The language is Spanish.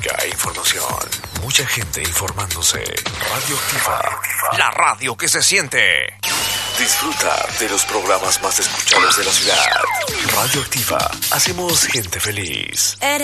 Información. Mucha gente informándose. Radioactiva. La radio que se siente. Disfruta de los programas más escuchados de la ciudad. Radioactiva. Hacemos gente feliz.